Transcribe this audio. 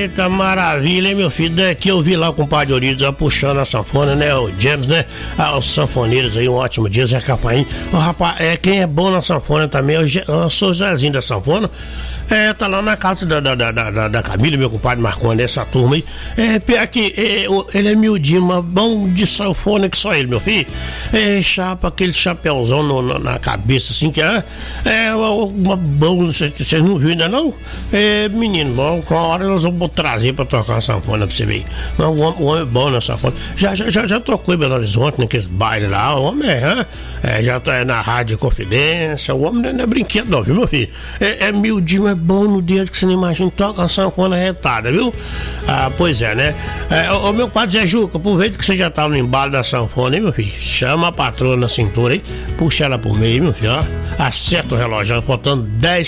Eita, maravilha, hein, meu filho? Daqui eu vi lá o compadre Orides puxando a sanfona, né? O James, né? Os sanfoneiros aí, um ótimo dia, Zé Capaim. O rapaz, quem é bom na sanfona também, eu sou o Zezinho da sanfona. Tá lá na casa da Camila, meu compadre Marconi, essa turma aí. Pior que ele é miudinho, mas bom de sanfona que só ele, meu filho. Chapa, aquele chapéuzão na cabeça, assim, que uma bom, vocês não viram ainda não? Menino, bom, com a hora nós vamos trazer pra tocar uma sanfona pra você ver. O homem é bom na sanfona. Já tocou em Belo Horizonte, naqueles bailes lá, o homem já tá na Rádio Confidência, o homem não é brinquedo não, viu, meu filho? É miudinho, é bom no dia que você não imagina, toca uma sanfona retada, viu? Pois é, né? O meu padre Zé Juca, aproveita que você já tá no embalo da sanfona, hein, meu filho? Chama a patroa na cintura aí, puxa ela por meio, meu filho, ó. Acerta o relógio, faltando 10